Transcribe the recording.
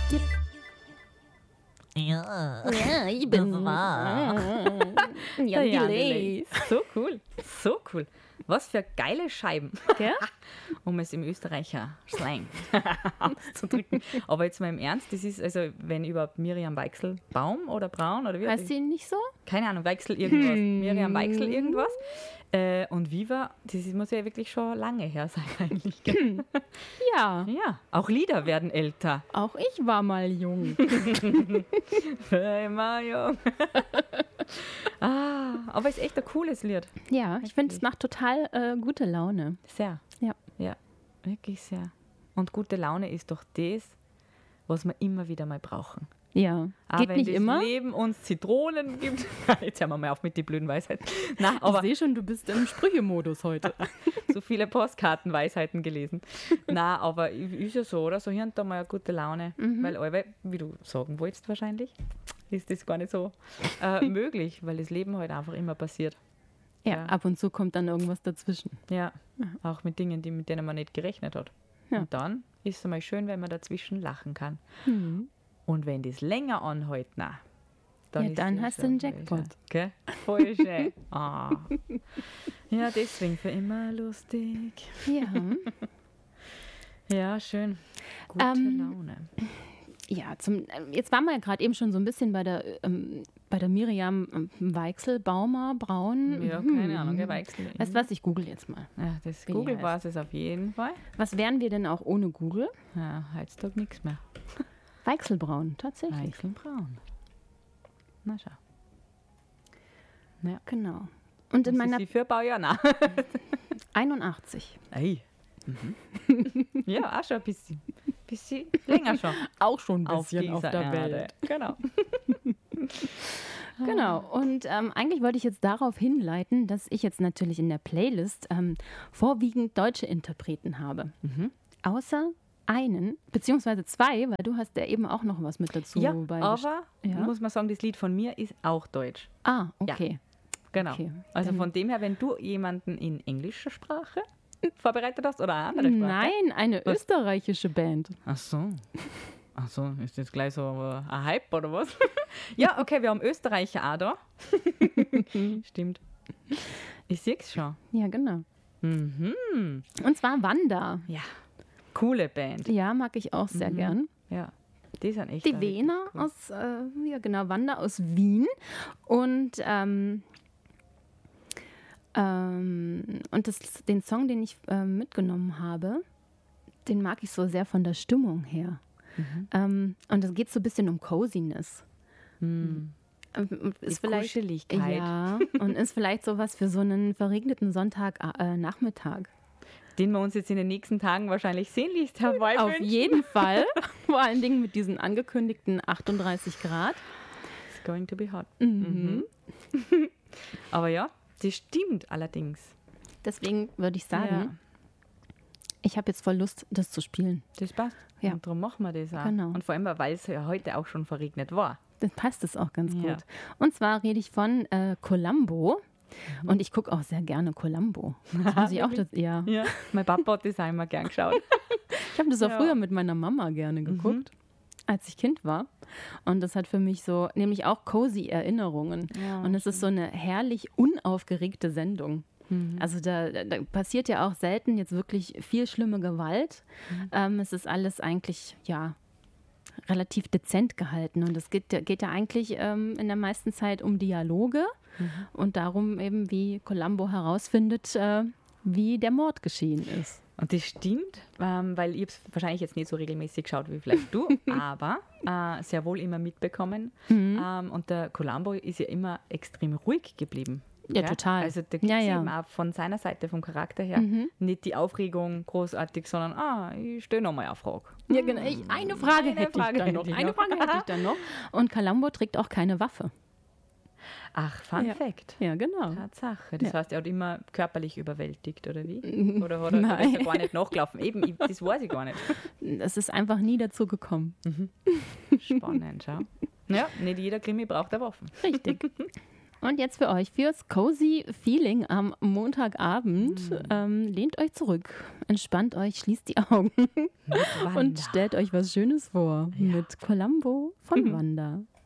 Ja. Ja, ich bin Das war. Ja, Ja, Delay. So cool, so cool. Was für geile Scheiben, Gell? um es im Österreicher Slang auszudrücken. Aber jetzt mal im Ernst, das ist also, wenn überhaupt Miriam Weichsel Baum oder Braun oder wie? Heißt sie nicht so? Keine Ahnung, Weichsel irgendwas. Miriam Weichsel irgendwas. Und Viva, muss ja wirklich schon lange her sein eigentlich. Gell? Ja, Ja, auch Lieder werden älter. auch ich war mal jung. Immer jung. Aber ist echt ein cooles Lied. Ja, ich finde, es macht total gute Laune. Sehr. Ja. Ja, wirklich sehr. Und gute Laune ist doch das, was wir immer wieder mal brauchen. Ja, Auch geht wenn nicht das immer. Leben uns Zitronen gibt. Jetzt hören wir mal auf mit den blöden Weisheiten. Nein, aber Ich sehe schon, du bist im Sprüchemodus heute. so viele Postkartenweisheiten gelesen. Nein, aber ist ja so, oder? So hier und da mal eine gute Laune. Weil alle, wie du sagen wolltest wahrscheinlich, ist das gar nicht so möglich, weil das Leben halt einfach immer passiert. Ja, ab und zu kommt dann irgendwas dazwischen. Ja, auch mit Dingen, mit denen man nicht gerechnet hat. Ja. Und dann ist es mal schön, wenn man dazwischen lachen kann. Und wenn das länger anhält, dann Ja, ist dann das hast du schon einen voll Jackpot. schön. Gell? Voll schön. Ja, deswegen für immer lustig. Ja. Ja, schön. Gute Laune. Ja, jetzt waren wir ja gerade eben schon so ein bisschen bei der Miriam Weichsel, Baumer, Braun. Ja, keine Ahnung, gell, Weichsel. Weißt du was, ich google jetzt mal. Ja, das Wie die Google heißt. war es auf jeden Fall. Was wären wir denn auch ohne Google? Ja, heutzutage nichts mehr. Weichselbraun, tatsächlich. Weichselbraun. Na schau. Ja. Genau. Und in Was meiner ist sie für Baujahr? Nein. 81. Ey. Ja, auch schon ein bisschen länger schon. Auch schon ein auf dieser Erde. Genau. Genau. Und eigentlich wollte ich jetzt darauf hinleiten, dass ich jetzt natürlich in der Playlist vorwiegend deutsche Interpreten habe. Außer einen, beziehungsweise zwei, weil du hast ja eben auch noch was mit dazu Ja, beigesteuert. aber Ja? muss man sagen, das Lied von mir ist auch deutsch. Ah, okay. Genau. Okay, Also dann- von dem her, wenn du jemanden in englischer Sprache vorbereitet hast oder eine andere Sprache. Nein, eine österreichische Band. Ach so. Ach so, ist das gleich so ein Hype oder was? Ja, okay, wir haben Österreicher auch da. Stimmt. Ich sehe es schon. Ja, genau. Mhm. Und zwar Wanda. Ja, coole Band. Ja, mag ich auch sehr gern. Ja, die sind echt. Die auch Wiener richtig cool. aus, ja genau, Wanda aus Wien. Und den Song, den ich mitgenommen habe, den mag ich so sehr von der Stimmung her. Und es geht so ein bisschen um Coziness. Ist vielleicht, Kuscheligkeit. ja, und ist vielleicht sowas für so einen verregneten Sonntagnachmittag. Den wir uns jetzt in den nächsten Tagen wahrscheinlich sehen liest, Herr Wolf. Auf jeden Fall. Vor allen Dingen mit diesen angekündigten 38 Grad. It's going to be hot. Aber ja, das stimmt allerdings. Deswegen würde ich sagen, Ja. ich habe jetzt voll Lust, das zu spielen. Das passt. Ja. Und darum machen wir das auch. Genau. Und vor allem, weil es ja heute auch schon verregnet war. Dann passt es auch ganz Ja. gut. Und zwar rede ich von Columbo. Und ich gucke auch sehr gerne Columbo. Das muss ich auch ja. Ja. Mein Papa hat das auch immer gern geschaut. Ich habe das auch Ja. früher mit meiner Mama gerne geguckt, als ich Kind war. Und das hat für mich so, nämlich auch cozy Erinnerungen. Ja, und es ist so eine herrlich unaufgeregte Sendung. Also da passiert ja auch selten jetzt wirklich viel schlimme Gewalt. Es ist alles eigentlich, ja, relativ dezent gehalten. Und es geht ja eigentlich in der meisten Zeit um Dialoge und darum eben, wie Columbo herausfindet, wie der Mord geschehen ist. Und das stimmt, weil ich es wahrscheinlich jetzt nicht so regelmäßig geschaut wie vielleicht du, aber sehr wohl immer mitbekommen. Und der Columbo ist ja immer extrem ruhig geblieben. Ja, total. Also da gibt Ja, es ja. eben auch von seiner Seite, vom Charakter her, nicht die Aufregung großartig, sondern ich stelle nochmal eine Frage. Ja, genau. Eine Frage hätte ich dann noch. Eine Frage hätte ich dann noch. Und Columbo trägt auch keine Waffe. Ach, Fun Ja. Fact. Ja, genau. Tatsache. Das Ja. heißt, er hat immer körperlich überwältigt, oder wie? Oder hat er Nein. ist er gar nicht nachgelaufen? Eben, das weiß ich gar nicht. Es ist einfach nie dazu gekommen. Spannend, schau. Ja, nicht jeder Krimi braucht eine Waffen. Richtig. Und jetzt für euch, fürs Cozy Feeling am Montagabend, lehnt euch zurück, entspannt euch, schließt die Augen und stellt euch was Schönes vor mit Columbo von Wanda.